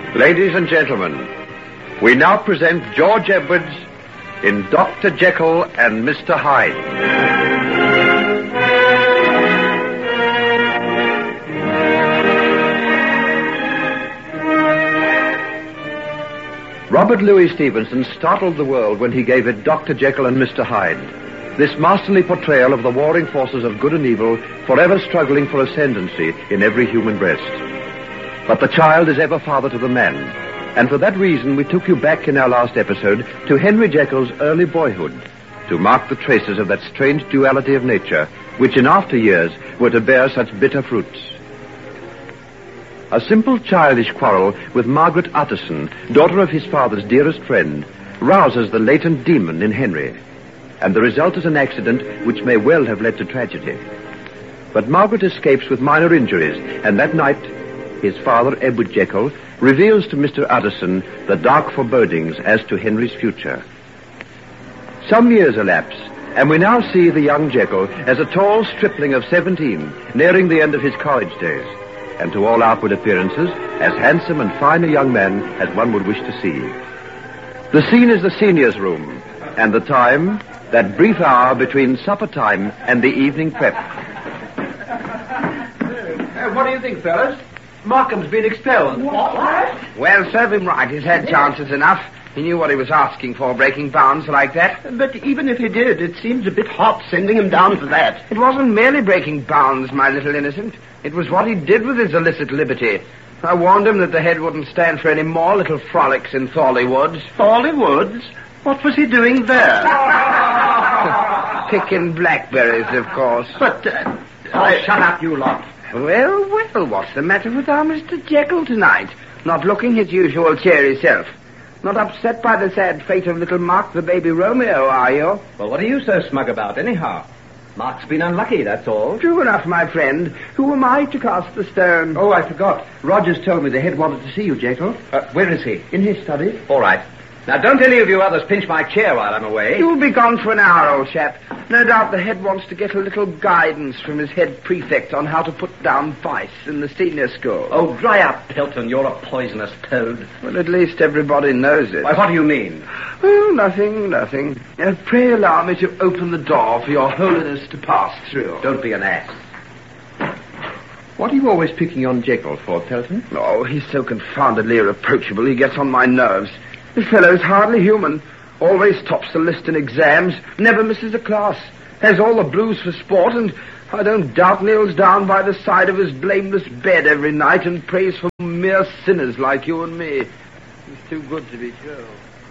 Ladies and gentlemen, we now present George Edwards in Dr. Jekyll and Mr. Hyde. Robert Louis Stevenson startled the world when he gave it Dr. Jekyll and Mr. Hyde, this masterly portrayal of the warring forces of good and evil forever struggling for ascendancy in every human breast. But the child is ever father to the man, and for that reason we took you back in our last episode to Henry Jekyll's early boyhood to mark the traces of that strange duality of nature which in after years were to bear such bitter fruits. A simple childish quarrel with Margaret Utterson, daughter of his father's dearest friend, rouses the latent demon in Henry, and the result is an accident which may well have led to tragedy. But Margaret escapes with minor injuries, and that night his father, Edward Jekyll, reveals to Mr. Utterson the dark forebodings as to Henry's future. Some years elapse, and we now see the young Jekyll as a tall stripling of 17, nearing the end of his college days, and to all outward appearances, as handsome and fine a young man as one would wish to see. The scene is the seniors' room, and the time, that brief hour between supper time and the evening prep. What do you think, fellas? Markham's been expelled. What? Well, serve him right. He's had chances enough. He knew what he was asking for, breaking bounds like that. But even if he did, it seems a bit hot sending him down for that. It wasn't merely breaking bounds, my little innocent. It was what he did with his illicit liberty. I warned him that the head wouldn't stand for any more little frolics in Thorley Woods. Thorley Woods? What was he doing there? Picking blackberries, of course. But, shut up, you lot. Well, what's the matter with our Mr. Jekyll tonight? Not looking his usual cheery self. Not upset by the sad fate of little Mark the baby Romeo, are you? Well, what are you so smug about, anyhow? Mark's been unlucky, that's all. True enough, my friend. Who am I to cast the stone? Oh, I forgot. Rogers told me the head wanted to see you, Jekyll. Where is he? in his study. All right. Now, don't any of you others pinch my chair while I'm away. You'll be gone for an hour, old chap. No doubt the head wants to get a little guidance from his head prefect on how to put down vice in the senior school. Oh, dry up, Pelton. You're a poisonous toad. Well, at least everybody knows it. Why, what do you mean? Oh, nothing. Pray allow me to open the door for your holiness to pass through. Don't be an ass. What are you always picking on Jekyll for, Pelton? Oh, he's so confoundedly irreproachable, he gets on my nerves. The fellow's hardly human. Always tops the list in exams, never misses a class, has all the blues for sport, and I don't doubt kneels down by the side of his blameless bed every night and prays for mere sinners like you and me. He's too good to be true.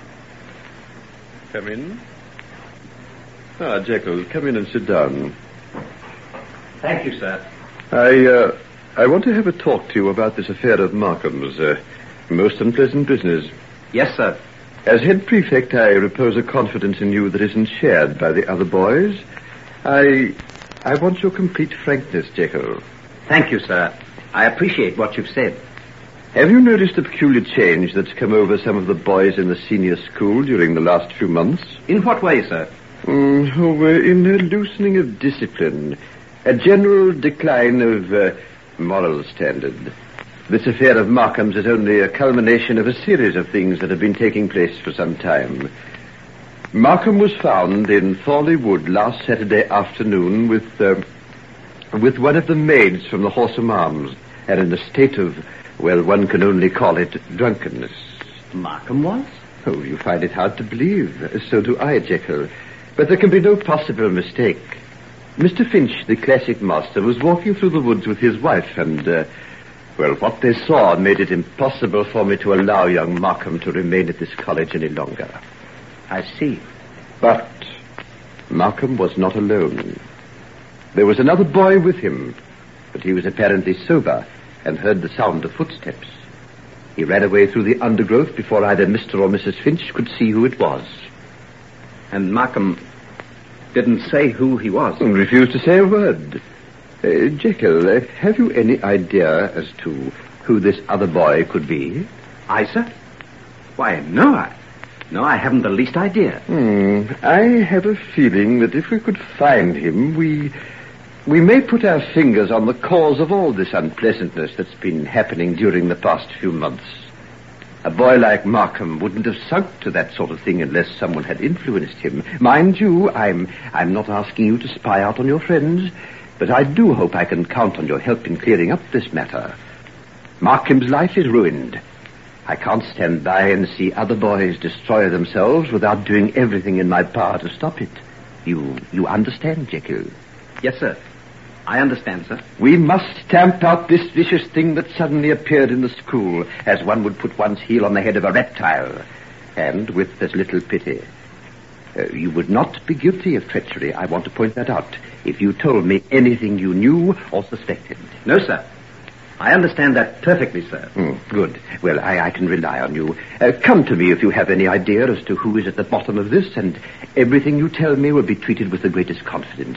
Come in. Jekyll, come in and sit down. Thank you, sir. I want to have a talk to you about this affair of Markham's. Most unpleasant business. Yes, sir. As head prefect, I repose a confidence in you that isn't shared by the other boys. I want your complete frankness, Jekyll. Thank you, sir. I appreciate what you've said. Have you noticed the peculiar change that's come over some of the boys in the senior school during the last few months? In what way, sir? In a loosening of discipline. A general decline of moral standard. This affair of Markham's is only a culmination of a series of things that have been taking place for some time. Markham was found in Thorley Wood last Saturday afternoon with one of the maids from the Horse and Arms, and in a state of, well, one can only call it drunkenness. Markham was? Oh, you find it hard to believe. So do I, Jekyll. But there can be no possible mistake. Mr. Finch, the classic master, was walking through the woods with his wife, and, what they saw made it impossible for me to allow young Markham to remain at this college any longer. I see. But Markham was not alone. There was another boy with him, but he was apparently sober and heard the sound of footsteps. He ran away through the undergrowth before either Mr. or Mrs. Finch could see who it was. And Markham didn't say who he was? And refused to say a word. Jekyll, have you any idea as to who this other boy could be? I, sir? Why, no, I haven't the least idea. I have a feeling that if we could find him, we may put our fingers on the cause of all this unpleasantness that's been happening during the past few months. A boy like Markham wouldn't have sunk to that sort of thing unless someone had influenced him. Mind you, I'm not asking you to spy out on your friends, but I do hope I can count on your help in clearing up this matter. Markham's life is ruined. I can't stand by and see other boys destroy themselves without doing everything in my power to stop it. You understand, Jekyll? Yes, sir. I understand, sir. We must stamp out this vicious thing that suddenly appeared in the school, as one would put one's heel on the head of a reptile. And with as little pity. You would not be guilty of treachery, I want to point that out, if you told me anything you knew or suspected. No, sir. I understand that perfectly, sir. Good. Well, I can rely on you. Come to me if you have any idea as to who is at the bottom of this, and everything you tell me will be treated with the greatest confidence.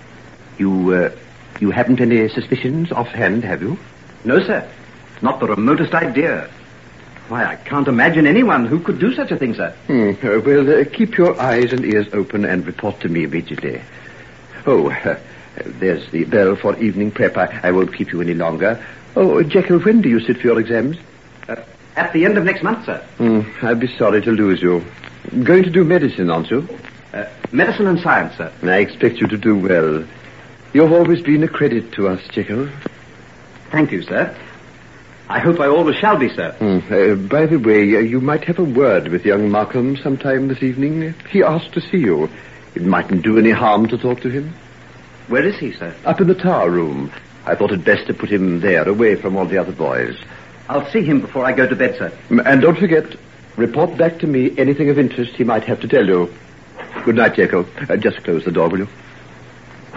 You haven't any suspicions offhand, have you? No, sir. Not the remotest idea. Why, I can't imagine anyone who could do such a thing, sir. Well, keep your eyes and ears open and report to me immediately. Oh, there's the bell for evening prep. I won't keep you any longer. Oh, Jekyll, when do you sit for your exams? At the end of next month, sir. I'd be sorry to lose you. Going to do medicine, aren't you? Medicine and science, sir. I expect you to do well. You've always been a credit to us, Jekyll. Thank you, sir. I hope I always shall be, sir. By the way, you might have a word with young Markham sometime this evening. He asked to see you. It mightn't do any harm to talk to him. Where is he, sir? Up in the tower room. I thought it best to put him there, away from all the other boys. I'll see him before I go to bed, sir. And don't forget, report back to me anything of interest he might have to tell you. Good night, Jekyll. Just close the door, will you?